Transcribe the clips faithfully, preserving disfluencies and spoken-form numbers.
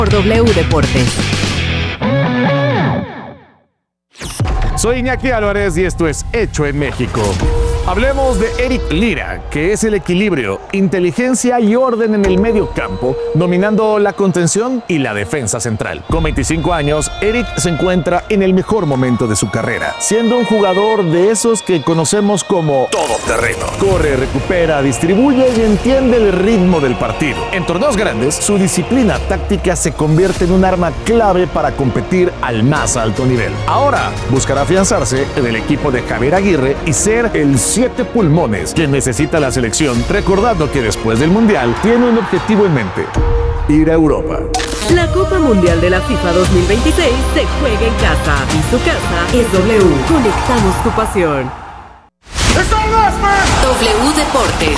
por W Deportes. Soy Iñaki Álvarez y esto es Hecho en México. Hablemos de Eric Lira, que es el equilibrio, inteligencia y orden en el medio campo, dominando la contención y la defensa central. Con veinticinco años, Eric se encuentra en el mejor momento de su carrera, siendo un jugador de esos que conocemos como todoterreno. Corre, recupera, distribuye y entiende el ritmo del partido. En torneos grandes, su disciplina táctica se convierte en un arma clave para competir al más alto nivel. Ahora, buscará afianzarse en el equipo de Javier Aguirre y ser el siete pulmones que necesita la selección, recordando que después del Mundial tiene un objetivo en mente: ir a Europa. La Copa Mundial de la FIFA dos mil veintiséis se juega en casa y su casa es W. Conectamos tu pasión. W Deportes.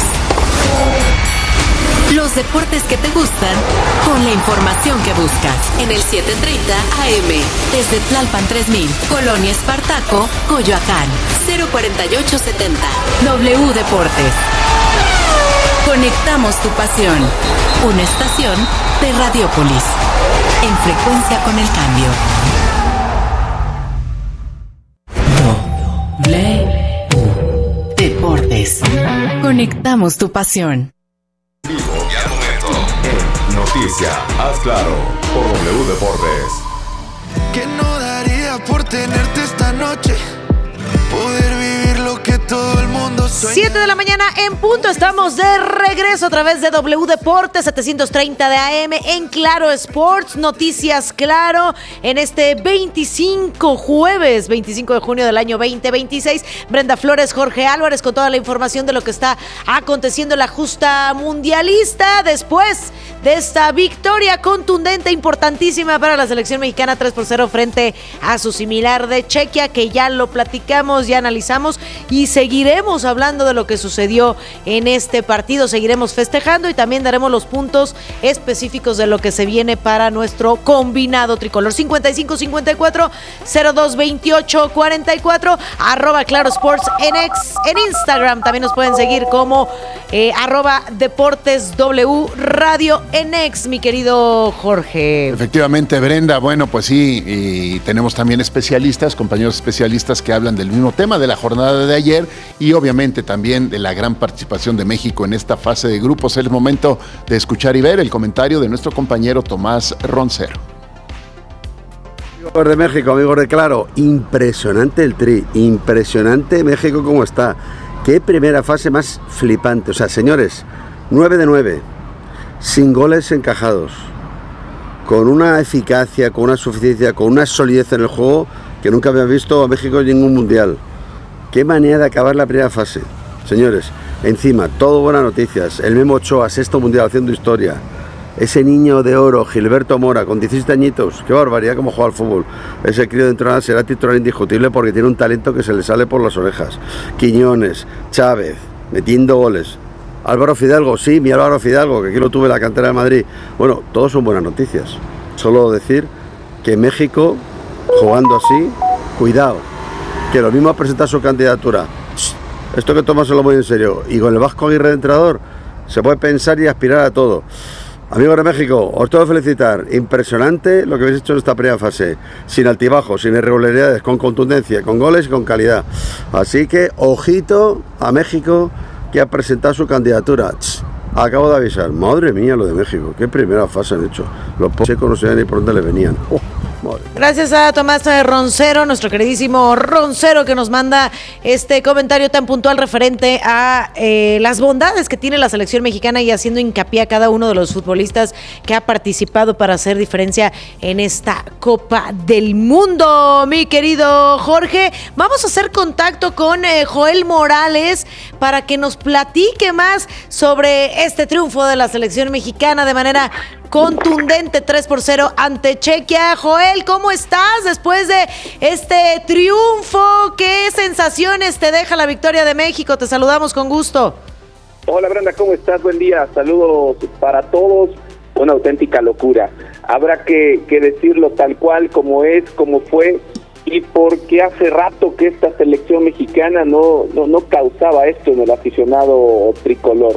Los deportes que te gustan con la información que buscas en el siete treinta A M desde Tlalpan tres mil, Colonia Espartaco, Coyoacán, cero cuarenta y ocho setenta. W Deportes. Conectamos tu pasión. Una estación de Radiópolis. En frecuencia con el cambio. W Deportes. Conectamos tu pasión. Noticia, haz claro, por W Deportes. Que no daría por tenerte esta noche, poder vivir lo que todo el mundo sueña. siete de la mañana en punto, estamos de regreso a través de W Deportes setecientos treinta de A M en Claro Sports, Noticias Claro, en este veinticinco, jueves veinticinco de junio del año veinte veintiséis. Brenda Flores, Jorge Álvarez con toda la información de lo que está aconteciendo en la justa mundialista después de esta victoria contundente, importantísima para la selección mexicana, tres por cero frente a su similar de Chequia, que ya lo platicamos, ya analizamos y seguiremos hablando de lo que sucedió en este partido, seguiremos festejando y también daremos los puntos específicos de lo que se viene para nuestro combinado tricolor. Cincuenta y cinco cincuenta y cuatro cero dos veintiocho cuarenta y cuatro, arroba Claro Sports en X, en Instagram también nos pueden seguir como eh, arroba Deportes W Radio en X, mi querido Jorge. Efectivamente, Brenda, bueno, pues sí, y tenemos también especialistas, compañeros especialistas que hablan del mismo tema de la jornada de ayer y obviamente también de la gran participación de México en esta fase de grupos. Es el momento de escuchar y ver el comentario de nuestro compañero Tomás Roncero. Amigos de México, amigos de Claro, impresionante el tri, impresionante México cómo está. Qué primera fase más flipante, o sea, señores, nueve de nueve. Sin goles encajados, con una eficacia, con una suficiencia, con una solidez en el juego que nunca había visto a México en ningún mundial. Qué manera de acabar la primera fase, señores. Encima, todo buenas noticias. El Memo Ochoa, sexto mundial haciendo historia. Ese niño de oro, Gilberto Mora, con diecisiete añitos, qué barbaridad cómo juega al fútbol. Ese crío de entrenador será titular indiscutible porque tiene un talento que se le sale por las orejas. Quiñones, Chávez, metiendo goles. Álvaro Fidalgo, sí, mi Álvaro Fidalgo, que aquí lo tuve en la cantera de Madrid. Bueno, todos son buenas noticias. Solo decir que México, jugando así, cuidado, que lo mismo ha presentado su candidatura. Esto que tomárselo muy en serio. Y con el Vasco Aguirre de entrenador, se puede pensar y aspirar a todo. Amigos de México, os tengo que felicitar. Impresionante lo que habéis hecho en esta primera fase. Sin altibajos, sin irregularidades, con contundencia, con goles y con calidad. Así que, ojito a México, que ha presentado su candidatura. Acabo de avisar, madre mía lo de México, qué primera fase han hecho. Los secos no sabían ni por dónde le venían. Oh, gracias a Tomás Roncero, nuestro queridísimo Roncero, que nos manda este comentario tan puntual referente a eh, las bondades que tiene la selección mexicana y haciendo hincapié a cada uno de los futbolistas que ha participado para hacer diferencia en esta Copa del Mundo. Mi querido Jorge, vamos a hacer contacto con eh, Joel Morales para que nos platique más sobre este triunfo de la selección mexicana de manera contundente, tres por cero ante Chequia. Joel, ¿cómo estás después de este triunfo? ¿Qué sensaciones te deja la victoria de México? Te saludamos con gusto. Hola Brenda, ¿cómo estás? Buen día, saludos para todos. Una auténtica locura. Habrá que, que decirlo tal cual, como es, como fue, y porque hace rato que esta selección mexicana no, no, no causaba esto en el aficionado tricolor.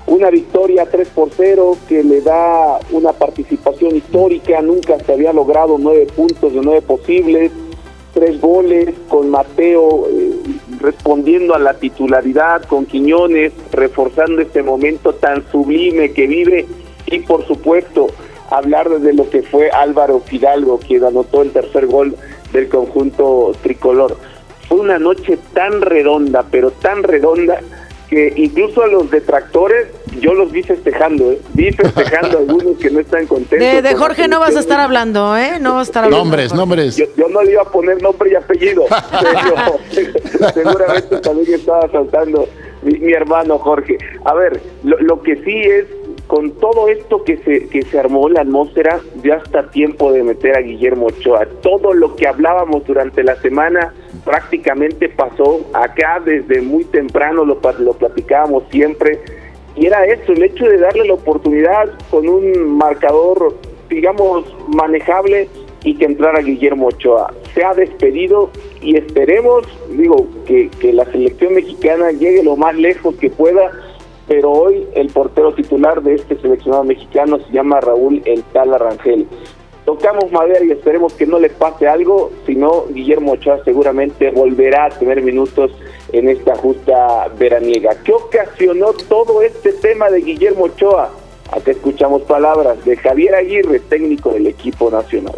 una victoria tres por cero que le da una participación histórica, nunca se había logrado nueve puntos de nueve posibles, tres goles, con Mateo eh, respondiendo a la titularidad, con Quiñones reforzando este momento tan sublime que vive, y por supuesto hablar de lo que fue Álvaro Fidalgo, quien anotó el tercer gol del conjunto tricolor. Fue una noche tan redonda, pero tan redonda, que incluso a los detractores yo los vi festejando, ¿eh? Vi festejando a algunos que no están contentos. De, de Jorge no vas a estar hablando, ¿eh? No vas a estar hablando. Nombres, nombres. Yo, yo no le iba a poner nombre y apellido, pero seguramente también estaba saltando mi, mi hermano Jorge. A ver, lo, lo que sí es, con todo esto que se que se armó la atmósfera, ya está tiempo de meter a Guillermo Ochoa. Todo lo que hablábamos durante la semana prácticamente pasó. Acá desde muy temprano lo, lo platicábamos siempre, y era eso, el hecho de darle la oportunidad con un marcador, digamos, manejable, y que entrara Guillermo Ochoa. Se ha despedido y esperemos, digo, que, que la selección mexicana llegue lo más lejos que pueda, pero hoy el portero titular de este seleccionado mexicano se llama Raúl El Tala Rangel. Tocamos madera y esperemos que no le pase algo, sino Guillermo Ochoa seguramente volverá a tener minutos en esta justa veraniega. ¿Qué ocasionó todo este tema de Guillermo Ochoa? Acá escuchamos palabras de Javier Aguirre, técnico del equipo nacional.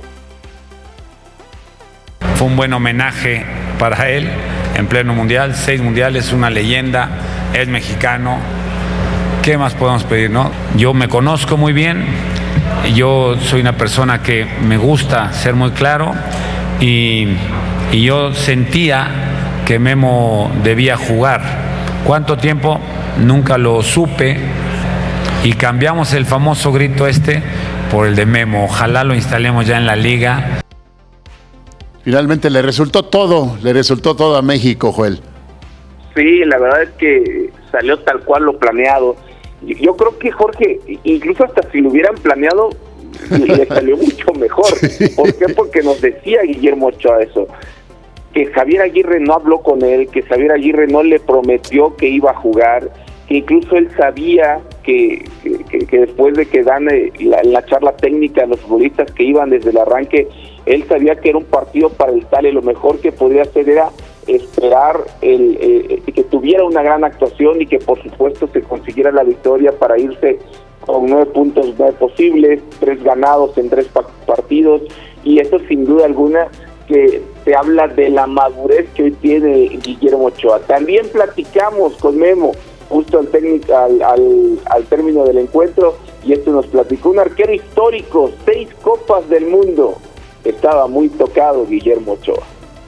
Fue un buen homenaje para él en pleno mundial, seis mundiales, una leyenda, es mexicano. ¿Qué más podemos pedir, no? Yo me conozco muy bien, yo soy una persona que me gusta ser muy claro, y, y yo sentía que Memo debía jugar. ¿Cuánto tiempo? Nunca lo supe, y cambiamos el famoso grito este por el de Memo. Ojalá lo instalemos ya en la liga. Finalmente le resultó todo, le resultó todo a México, Joel. Sí, la verdad es que salió tal cual lo planeado. Yo creo que Jorge, incluso hasta si lo hubieran planeado, le salió mucho mejor. ¿Por qué? Porque nos decía Guillermo Ochoa eso, que Javier Aguirre no habló con él, que Javier Aguirre no le prometió que iba a jugar, que incluso él sabía que, que, que después de que dan la, la charla técnica a los futbolistas que iban desde el arranque, él sabía que era un partido para el Tala, y lo mejor que podría hacer era esperar el, eh, que tuviera una gran actuación y que por supuesto se consiguiera la victoria para irse con nueve puntos nueve posibles, tres ganados en tres pa- partidos, y eso sin duda alguna que te habla de la madurez que hoy tiene Guillermo Ochoa. También platicamos con Memo justo al, técnico, al, al, al término del encuentro, y esto nos platicó un arquero histórico, seis copas del mundo. Estaba muy tocado Guillermo Ochoa.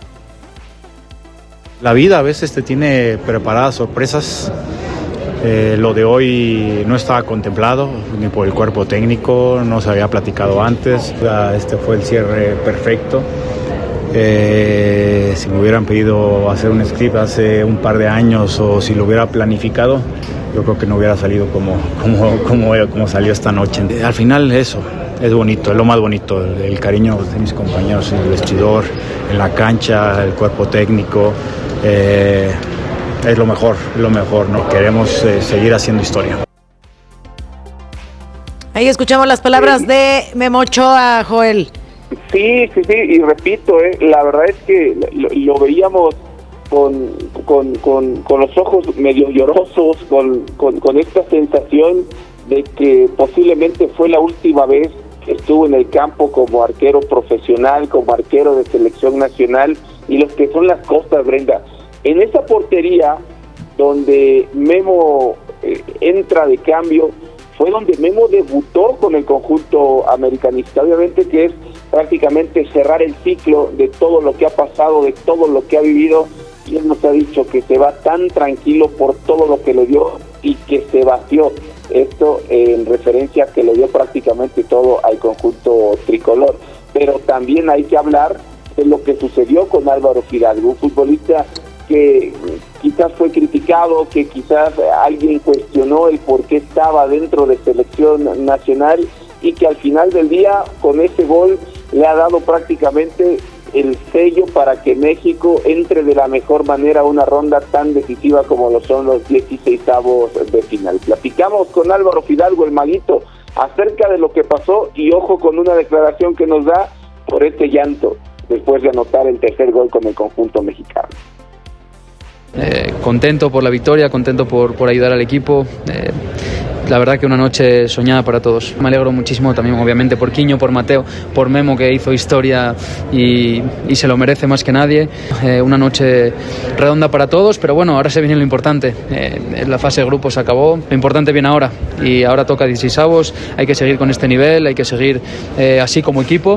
La vida a veces te tiene preparadas sorpresas. Eh, lo de hoy no estaba contemplado ni por el cuerpo técnico, no se había platicado antes. Este fue el cierre perfecto. Eh, si me hubieran pedido hacer un script hace un par de años, o si lo hubiera planificado, yo creo que no hubiera salido como, como, como, como salió esta noche. Al final eso es bonito, es lo más bonito, el, el cariño de mis compañeros en el vestidor, en la cancha, el cuerpo técnico. Eh, es lo mejor, es lo mejor, ¿no? Queremos eh, seguir haciendo historia. Ahí escuchamos las palabras de Memo Ochoa, Joel. Sí, sí, sí, y repito, eh, la verdad es que lo, lo veíamos con, con, con, con los ojos medio llorosos, con, con, con esta sensación de que posiblemente fue la última vez que estuvo en el campo como arquero profesional, como arquero de selección nacional, y los que son las cosas, Brenda. En esa portería donde Memo eh, entra de cambio, fue donde Memo debutó con el conjunto americanista. Obviamente que es prácticamente cerrar el ciclo de todo lo que ha pasado, de todo lo que ha vivido, y él nos ha dicho que se va tan tranquilo por todo lo que le dio y que se vació. Esto eh, en referencia a que le dio prácticamente todo al conjunto tricolor. Pero también hay que hablar de lo que sucedió con Álvaro Fidalgo, un futbolista que quizás fue criticado, que quizás alguien cuestionó el por qué estaba dentro de selección nacional, y que al final del día con ese gol le ha dado prácticamente el sello para que México entre de la mejor manera a una ronda tan decisiva como lo son los dieciseisavos de final. Platicamos con Álvaro Fidalgo, el maguito, acerca de lo que pasó y ojo con una declaración que nos da por este llanto después de anotar el tercer gol con el conjunto mexicano. Eh, contento por la victoria, contento por, por ayudar al equipo. Eh, la verdad que una noche soñada para todos. Me alegro muchísimo también, obviamente, por Quiño, por Mateo, por Memo, que hizo historia y, y se lo merece más que nadie. Eh, una noche redonda para todos, pero bueno, ahora se viene lo importante. Eh, la fase de grupos se acabó, lo importante viene ahora y ahora toca dieciseisavos. Hay que seguir con este nivel, hay que seguir eh, así como equipo.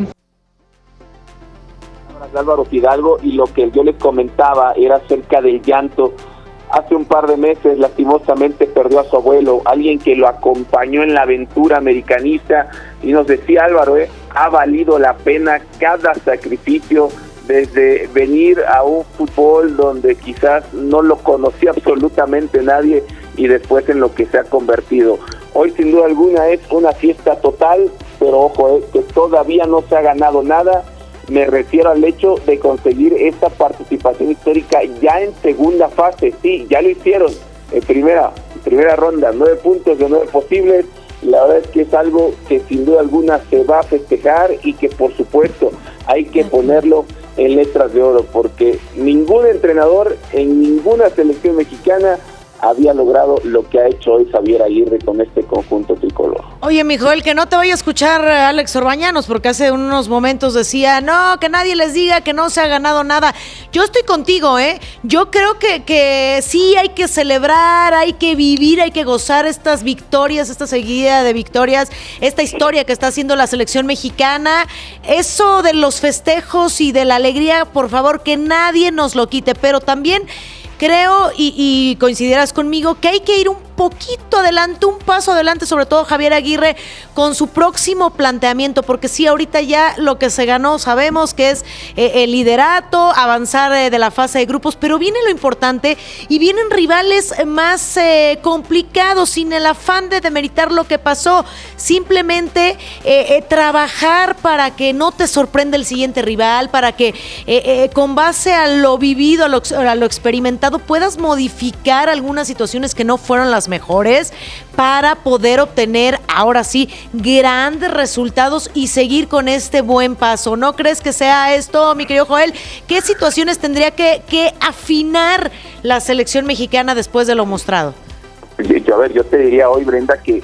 Álvaro Fidalgo, y lo que yo les comentaba era acerca del llanto. Hace un par de meses lastimosamente perdió a su abuelo, alguien que lo acompañó en la aventura americanista, y nos decía Álvaro, eh, ha valido la pena cada sacrificio, desde venir a un fútbol donde quizás no lo conocía absolutamente nadie y después en lo que se ha convertido. Hoy sin duda alguna es una fiesta total, pero ojo, eh, que todavía no se ha ganado nada. Me refiero al hecho de conseguir esta participación histórica ya en segunda fase. Sí, ya lo hicieron en primera, en primera ronda, nueve puntos de nueve posibles. La verdad es que es algo que sin duda alguna se va a festejar y que por supuesto hay que ponerlo en letras de oro, porque ningún entrenador en ninguna selección mexicana había logrado lo que ha hecho hoy Javier Aguirre con este conjunto tricolor. Oye, mijo, el que no te vaya a escuchar Alex Orbañanos, porque hace unos momentos decía, no, que nadie les diga que no se ha ganado nada. Yo estoy contigo, ¿eh? Yo creo que, que sí hay que celebrar, hay que vivir, hay que gozar estas victorias, esta seguida de victorias, esta historia que está haciendo la selección mexicana. Eso de los festejos y de la alegría, por favor, que nadie nos lo quite, pero también creo, y, y coincidirás conmigo, que hay que ir un poquito adelante, un paso adelante, sobre todo Javier Aguirre, con su próximo planteamiento, porque sí, ahorita ya lo que se ganó sabemos que es eh, el liderato, avanzar eh, de la fase de grupos, pero viene lo importante y vienen rivales más eh, complicados, sin el afán de demeritar lo que pasó, simplemente eh, eh, trabajar para que no te sorprenda el siguiente rival, para que eh, eh, con base a lo vivido, a lo, a lo experimentado, puedas modificar algunas situaciones que no fueron las mejores para poder obtener ahora sí grandes resultados y seguir con este buen paso. ¿No crees que sea esto, mi querido Joel? ¿Qué situaciones tendría que, que afinar la selección mexicana después de lo mostrado? Yo, a ver, yo te diría hoy, Brenda, que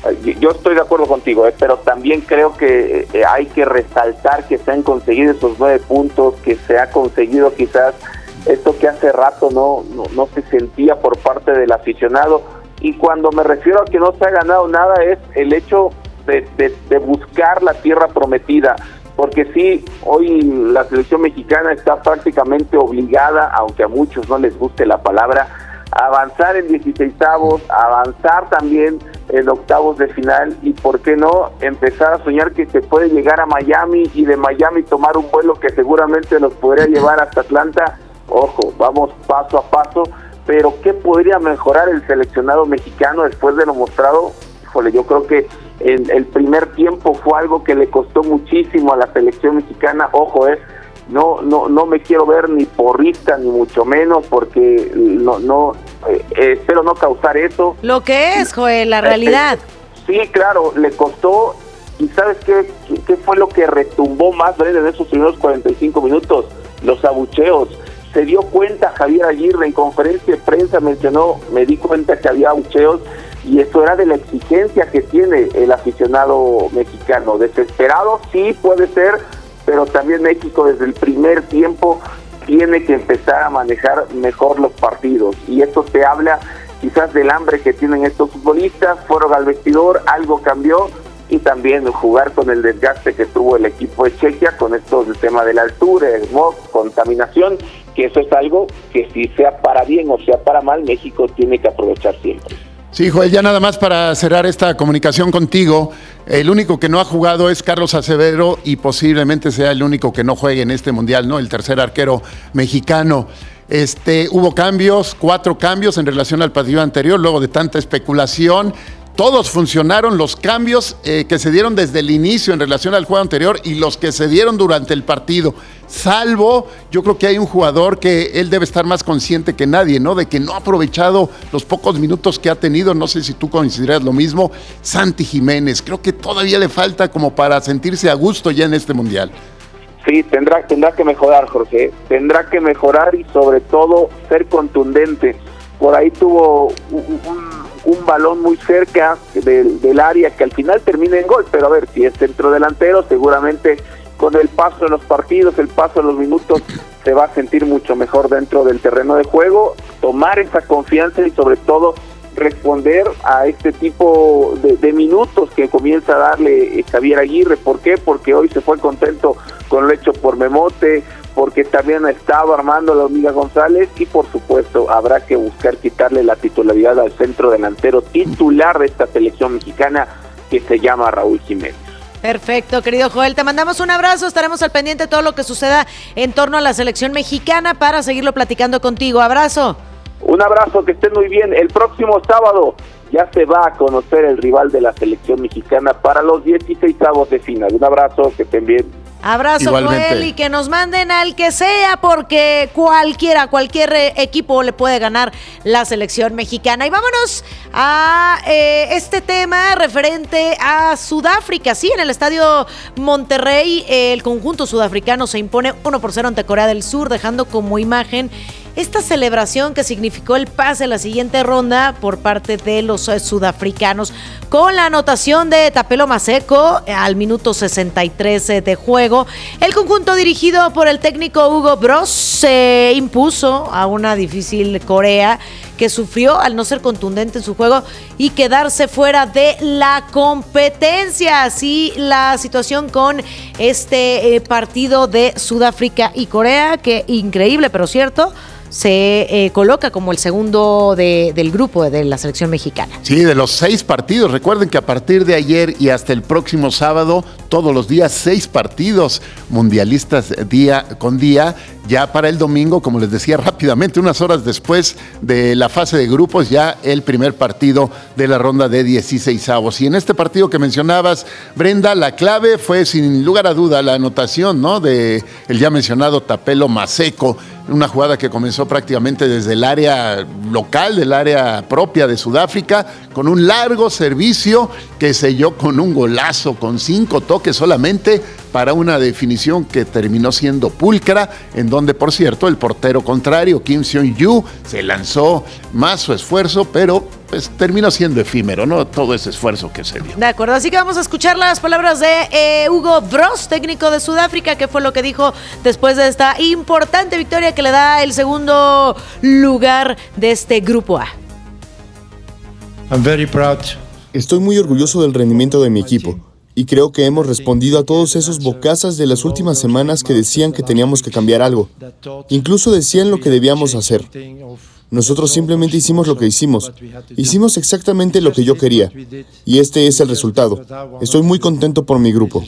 yo estoy de acuerdo contigo, eh, pero también creo que eh, hay que resaltar que se han conseguido esos nueve puntos, que se ha conseguido quizás esto que hace rato no, no, no se sentía por parte del aficionado. Y cuando me refiero a que no se ha ganado nada es el hecho de, de, de buscar la tierra prometida, porque sí, hoy la selección mexicana está prácticamente obligada, aunque a muchos no les guste la palabra, a avanzar en dieciseisavos, a avanzar también en octavos de final y por qué no empezar a soñar que se puede llegar a Miami y de Miami tomar un vuelo que seguramente nos podría llevar hasta Atlanta. Ojo, vamos paso a paso, pero ¿qué podría mejorar el seleccionado mexicano después de lo mostrado? Híjole, yo creo que en el primer tiempo fue algo que le costó muchísimo a la selección mexicana. Ojo, es no no no me quiero ver ni porrista ni mucho menos, porque no no eh, espero no causar eso. Lo que es, Joel, la realidad. Eh, eh, sí, claro, le costó. ¿Y sabes qué, qué, qué fue lo que retumbó más, Brenda, en esos primeros cuarenta y cinco minutos? Los abucheos. Se dio cuenta Javier Aguirre en conferencia de prensa, mencionó, me di cuenta que había abucheos, y eso era de la exigencia que tiene el aficionado mexicano. Desesperado, sí puede ser, pero también México desde el primer tiempo tiene que empezar a manejar mejor los partidos, y esto te habla quizás del hambre que tienen estos futbolistas. Fueron al vestidor, algo cambió, y también jugar con el desgaste que tuvo el equipo de Chequia con esto del tema de la altura, el smog, contaminación, que eso es algo que si sea para bien o sea para mal, México tiene que aprovechar siempre. Sí, Joel, ya nada más para cerrar esta comunicación contigo, el único que no ha jugado es Carlos Acevedo y posiblemente sea el único que no juegue en este mundial, ¿no? El tercer arquero mexicano. Este, hubo cambios, cuatro cambios en relación al partido anterior, luego de tanta especulación. todos funcionaron los cambios eh, que se dieron desde el inicio en relación al juego anterior y los que se dieron durante el partido. Salvo, yo creo que hay un jugador que él debe estar más consciente que nadie, ¿no? De que no ha aprovechado los pocos minutos que ha tenido. No sé si tú consideras lo mismo. Santi Jiménez, creo que todavía le falta como para sentirse a gusto ya en este Mundial. Sí, tendrá, tendrá que mejorar, Jorge. Tendrá que mejorar y sobre todo ser contundente. Por ahí tuvo un, un, un balón muy cerca del, del área que al final termina en gol. Pero a ver, si es centrodelantero, seguramente con el paso de los partidos, el paso de los minutos, se va a sentir mucho mejor dentro del terreno de juego, tomar esa confianza y sobre todo responder a este tipo de, de minutos que comienza a darle Javier Aguirre. ¿Por qué? Porque hoy se fue contento con lo hecho por Memote, porque también ha estado armando la Hormiga González y por supuesto habrá que buscar quitarle la titularidad al centro delantero titular de esta selección mexicana que se llama Raúl Jiménez. Perfecto, querido Joel, te mandamos un abrazo, estaremos al pendiente de todo lo que suceda en torno a la selección mexicana para seguirlo platicando contigo. Abrazo. Un abrazo, que estén muy bien. El próximo sábado ya se va a conocer el rival de la selección mexicana para los dieciseisavos de final. Un abrazo, que estén bien. Abrazo, Igualmente. Joel, y que nos manden al que sea, porque cualquiera, cualquier eh, equipo le puede ganar la selección mexicana. Y vámonos a eh, este tema referente a Sudáfrica. Sí, en el Estadio Monterrey, eh, el conjunto sudafricano se impone uno por cero ante Corea del Sur, dejando como imagen esta celebración que significó el pase a la siguiente ronda por parte de los eh, sudafricanos, con la anotación de Tapelo Maseko eh, al minuto sesenta y tres eh, de juego. El conjunto dirigido por el técnico Hugo Broos se impuso a una difícil Corea que sufrió al no ser contundente en su juego y quedarse fuera de la competencia. Así la situación con este eh, partido de Sudáfrica y Corea, que increíble pero cierto, se eh, coloca como el segundo de, del grupo de la selección mexicana. Sí, de los seis partidos. Recuerden que a partir de ayer y hasta el próximo sábado, todos los días, seis partidos mundialistas día con día. Ya para el domingo, como les decía rápidamente, unas horas después de la fase de grupos, ya el primer partido de la ronda de dieciseisavos. Y en este partido que mencionabas, Brenda, la clave fue sin lugar a duda la anotación, ¿no?, de el ya mencionado Tapelo Maseko, una jugada que comenzó prácticamente desde el área local, del área propia de Sudáfrica, con un largo servicio que selló con un golazo, con cinco toques solamente, para una definición que terminó siendo pulcra, en donde, por cierto, el portero contrario, Kim Seon-yu, se lanzó más su esfuerzo, pero pues terminó siendo efímero, ¿no?, todo ese esfuerzo que se dio. De acuerdo, así que vamos a escuchar las palabras de eh, Hugo Broos, técnico de Sudáfrica, que fue lo que dijo después de esta importante victoria que le da el segundo lugar de este grupo A. I'm very proud. Estoy muy orgulloso del rendimiento de mi equipo y creo que hemos respondido a todos esos bocazas de las últimas semanas que decían que teníamos que cambiar algo. Incluso decían lo que debíamos hacer. Nosotros simplemente hicimos lo que hicimos. Hicimos exactamente lo que yo quería. Y este es el resultado. Estoy muy contento por mi grupo.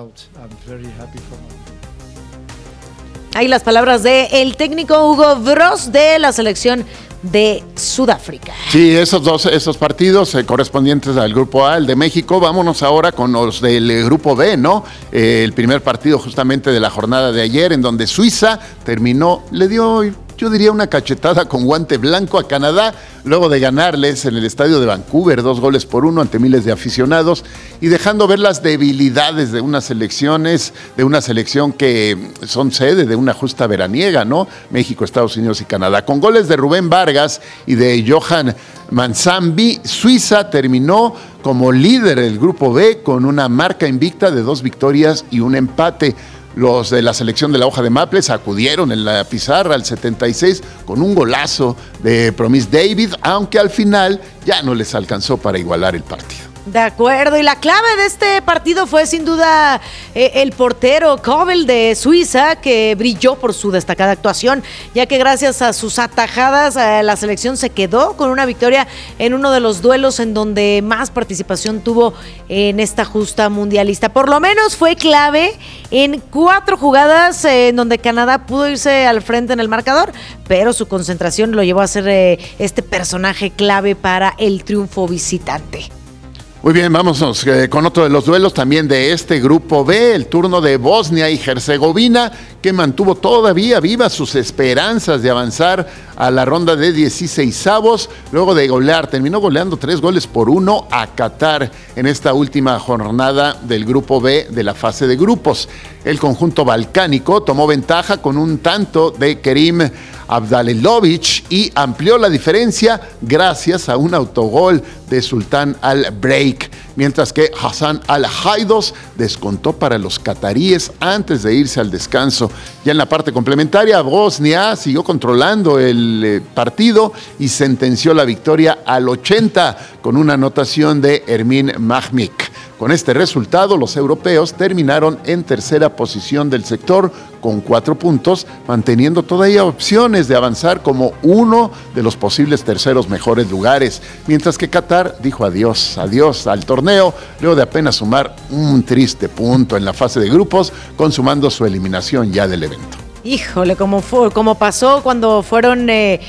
Ahí las palabras de el técnico Hugo Broos de la selección de Sudáfrica. Sí, esos dos esos partidos eh, correspondientes al grupo A, el de México. Vámonos ahora con los del eh, grupo B, ¿no? Eh, el primer partido justamente de la jornada de ayer, en donde Suiza terminó, le dio, yo diría, una cachetada con guante blanco a Canadá, luego de ganarles en el estadio de Vancouver dos goles por uno ante miles de aficionados, y dejando ver las debilidades de unas selecciones, de una selección que son sede de una justa veraniega, ¿no? México, Estados Unidos y Canadá. Con goles de Rubén Vargas y de Johan Mansambi, Suiza terminó como líder del grupo B con una marca invicta de dos victorias y un empate. Los de la selección de la hoja de Maple sacudieron en la pizarra al setenta y seis con un golazo de Promise David, aunque al final ya no les alcanzó para igualar el partido. De acuerdo, y la clave de este partido fue sin duda eh, el portero Kobel de Suiza, que brilló por su destacada actuación, ya que gracias a sus atajadas eh, la selección se quedó con una victoria en uno de los duelos en donde más participación tuvo en esta justa mundialista. Por lo menos fue clave en cuatro jugadas eh, en donde Canadá pudo irse al frente en el marcador, pero su concentración lo llevó a ser eh, este personaje clave para el triunfo visitante. Muy bien, vámonos eh, con otro de los duelos también de este grupo B, el turno de Bosnia y Herzegovina, que mantuvo todavía vivas sus esperanzas de avanzar a la ronda de dieciseisavos, luego de golear, terminó goleando tres goles por uno a Qatar en esta última jornada del grupo B de la fase de grupos. El conjunto balcánico tomó ventaja con un tanto de Kerim Abdalilovic y amplió la diferencia gracias a un autogol de Sultan Al-Breik, mientras que Hassan Al-Haidos descontó para los cataríes antes de irse al descanso. Ya en la parte complementaria, Bosnia siguió controlando el eh, partido y sentenció la victoria al ochenta con una anotación de Ermin Mahmik. Con este resultado, los europeos terminaron en tercera posición del sector con cuatro puntos, manteniendo todavía opciones de avanzar como uno de los posibles terceros mejores lugares, mientras que Qatar dijo adiós, adiós al torneo, luego de apenas sumar un triste punto en la fase de grupos, consumando su eliminación ya del evento. Híjole, como fue, como pasó cuando fueron eh,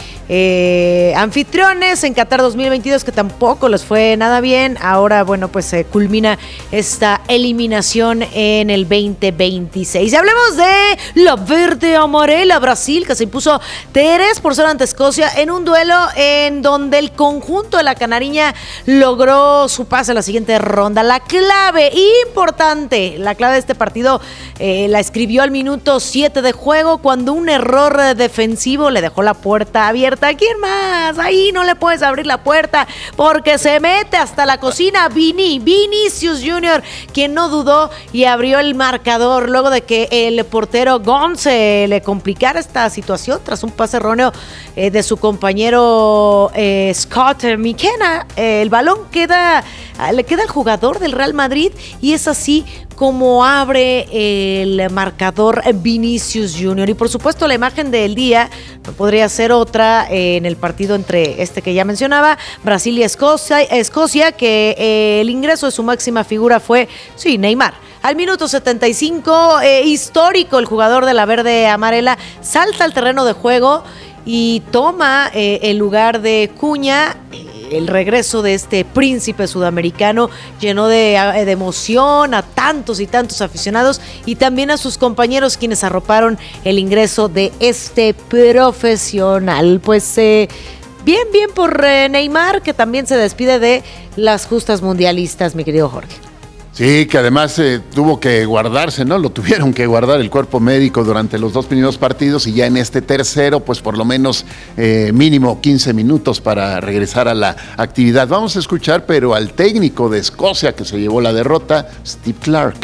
eh, anfitriones en Qatar dos mil veintidós, que tampoco les fue nada bien. Ahora, bueno, pues se eh, culmina esta eliminación en el veinte veintiséis. Y hablemos de la verde amarela Brasil, que se impuso tres por cero ante Escocia en un duelo en donde el conjunto de la Canariña logró su pase a la siguiente ronda. La clave importante, la clave de este partido eh, la escribió al minuto siete de juego, cuando un error defensivo le dejó la puerta abierta. ¿Quién más? Ahí no le puedes abrir la puerta porque se mete hasta la cocina Vini, Vinicius junior, quien no dudó y abrió el marcador luego de que el portero Gonce le complicara esta situación tras un pase erróneo eh, de su compañero eh, Scott McKenna. Eh, el balón queda, le queda al jugador del Real Madrid y es así como abre el marcador Vinicius junior Y por supuesto la imagen del día no podría ser otra eh, en el partido entre este que ya mencionaba, Brasil y Escocia, Escocia que eh, el ingreso de su máxima figura fue, sí, Neymar. Al minuto setenta y cinco, eh, histórico, el jugador de la verde amarela salta al terreno de juego y toma eh, el lugar de Cunha. El regreso de este príncipe sudamericano llenó de, de emoción a tantos y tantos aficionados y también a sus compañeros quienes arroparon el ingreso de este profesional. Pues eh, bien, bien por eh, Neymar, que también se despide de las justas mundialistas, mi querido Jorge. Sí, que además eh, tuvo que guardarse, ¿no? Lo tuvieron que guardar el cuerpo médico durante los dos primeros partidos y ya en este tercero, pues por lo menos eh, mínimo quince minutos para regresar a la actividad. Vamos a escuchar, pero al técnico de Escocia que se llevó la derrota, Steve Clarke.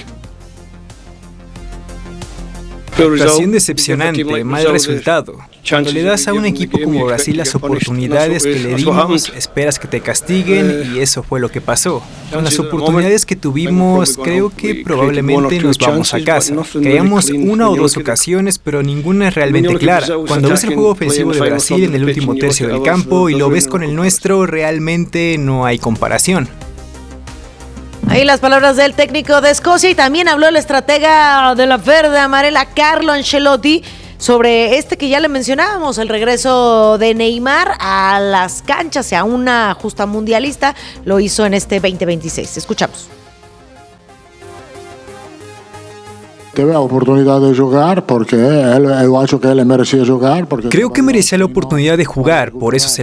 Actuación decepcionante, mal resultado. Cuando le das a un equipo como Brasil las oportunidades que le dimos, esperas que te castiguen y eso fue lo que pasó. Con las oportunidades que tuvimos, creo que probablemente nos vamos a casa. Creamos una o dos ocasiones, pero ninguna es realmente clara. Cuando ves el juego ofensivo de Brasil en el último tercio del campo y lo ves con el nuestro, realmente no hay comparación. Ahí las palabras del técnico de Escocia y también habló el estratega de la verde amarela, Carlo Ancelotti, sobre este que ya le mencionábamos, el regreso de Neymar a las canchas, a una justa mundialista, lo hizo en este veinte veintiséis. Escuchamos. Teve la oportunidad de jugar porque él, yo acho que él merecía jugar. Porque Creo que merecía la oportunidad de jugar, por eso se